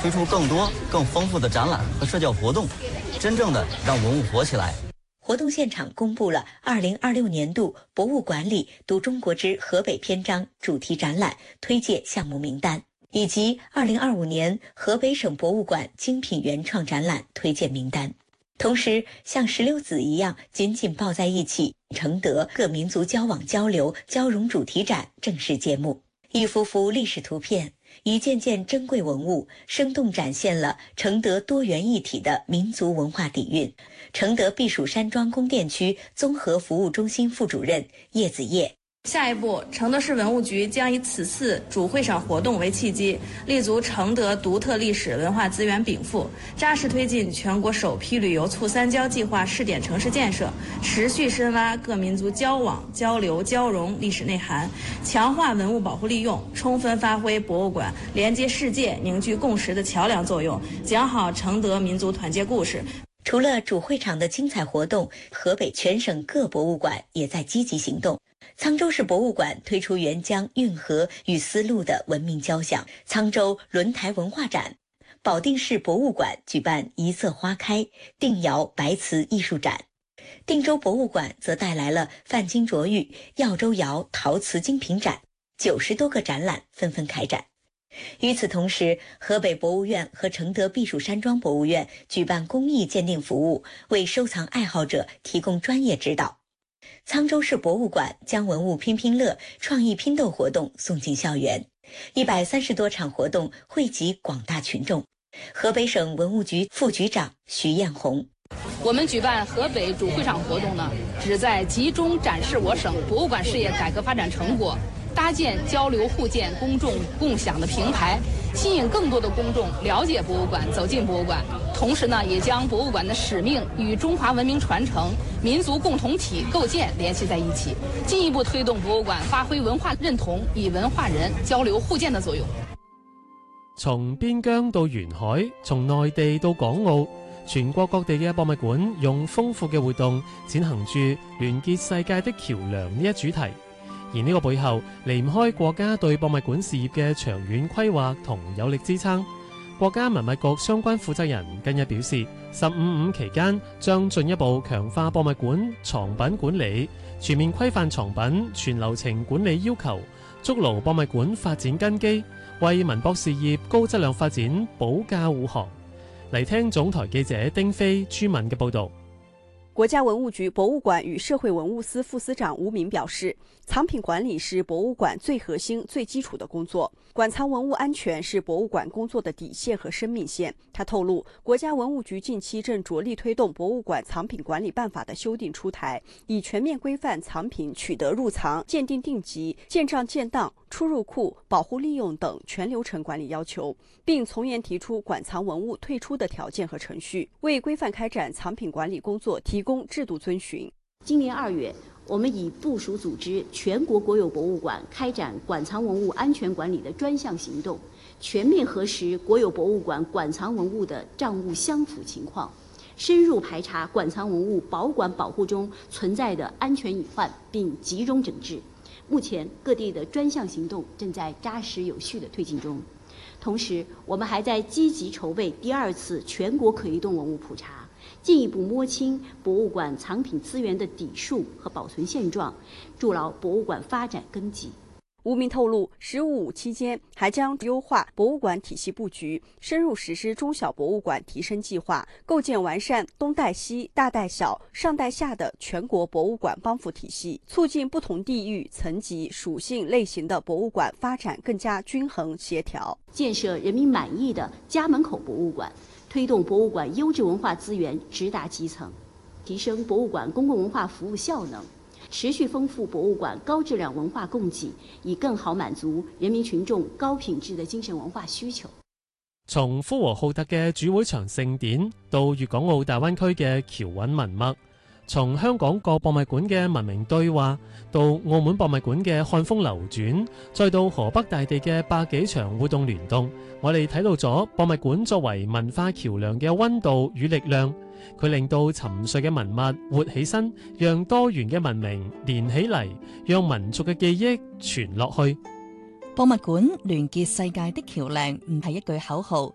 推出更多、更丰富的展览和社交活动，真正的让文物活起来。 活动现场公布了2026年度博物馆里读中国之河北篇章主题展览推介项目名单，以及2025年河北省博物馆精品原创展览推荐名单。同时，像石榴籽一样紧紧抱在一起，承德各民族交往交流交融主题展正式揭幕。一幅幅历史图片，一件件珍贵文物，生动展现了承德多元一体的民族文化底蕴。承德避暑山庄宫殿区综合服务中心副主任叶子叶。 下一步，承德市文物局将以此次主会场活动为契机，立足承德独特历史文化资源禀赋，扎实推进全国首批旅游促三交计划试点城市建设，持续深挖各民族交往、交流、交融历史内涵，强化文物保护利用，充分发挥博物馆连接世界、凝聚共识的桥梁作用，讲好承德民族团结故事。 除了主会场的精彩活动，河北全省各博物馆也在积极行动。沧州市博物馆推出沅江运河与丝路的文明交响沧州轮台文化展，保定市博物馆举办一色花开定窑白瓷艺术展，定州博物馆则带来了范金琢玉耀州窑陶瓷精品展，90多个展览纷纷开展。与此同时，河北博物院和承德避暑山庄博物院举办公益鉴定服务，为收藏爱好者提供专业指导。沧州市博物馆将文物拼拼乐创意拼斗活动送进校园，130多场活动惠及广大群众。河北省文物局副局长徐艳红， 我们举办河北主会场活动呢，旨在集中展示我省博物馆事业改革发展成果，搭建交流互鉴、公众共享的平台，吸引更多的公众了解博物馆、走进博物馆。同时呢，也将博物馆的使命与中华文明传承、民族共同体构建联系在一起，进一步推动博物馆发挥文化认同与文化人交流互鉴的作用。 從邊疆到沿海，從內地到港澳，全國各地嘅博物館用豐富嘅活動展行住聯結世界的橋梁呢一主題。而呢個背後離唔開國家對博物館事業嘅長遠規劃同有力支撐。國家文物局相關負責人近日表示，15.5期間將進一步強化博物館藏品管理，全面規範藏品全流程管理要求，築牢博物館發展根基，為文博事業高質量發展保駕護航。嚟聽總台記者丁飛、朱敏嘅報導。 国家文物局博物馆与社会文物司副司长吴敏表示，藏品管理是博物馆最核心、最基础的工作，馆藏文物安全是博物馆工作的底线和生命线。他透露，国家文物局近期正着力推动博物馆藏品管理办法的修订出台，以全面规范藏品取得入藏、鉴定定级、建账建档、出入库、保护利用等全流程管理要求，并从严提出馆藏文物退出的条件和程序，为规范开展藏品管理工作提供制度遵循。 今年2月，我们以部署组织全国国有博物馆开展馆藏文物安全管理的专项行动，全面核实国有博物馆馆藏文物的账务相符情况，深入排查馆藏文物保管保护中存在的安全隐患，并集中整治。目前各地的专项行动正在扎实有序地推进中。同时，我们还在积极筹备第2次全国可移动文物普查，进一步摸清博物馆藏品资源的底数和保存现状，筑牢博物馆发展根基。 吴明透露，15.5期间还将优化博物馆体系布局，深入实施中小博物馆提升计划，构建完善东带西、大带小、上带下的全国博物馆帮扶体系，促进不同地域、层级、属性类型的博物馆发展更加均衡协调， 建设人民满意的家门口博物馆，推动博物馆优质文化资源直达基层，提升博物馆公共文化服务效能，持续丰富博物馆高质量文化供给，以更好滿足人民群眾高品質嘅精神文化需求。 從呼和浩特嘅主會場盛典到粵港澳大灣區嘅僑韻文脈，從香港各博物館嘅文明對話，到澳門博物館嘅漢風流轉，再到河北大地嘅百幾場活動聯動，我哋睇到咗博物館作為文化橋梁嘅溫度與力量。佢令到沉睡嘅文物活起身，讓多元嘅文明連起嚟，讓民族嘅記憶傳落去。 博物館聯結世界的橋梁唔係一句口號，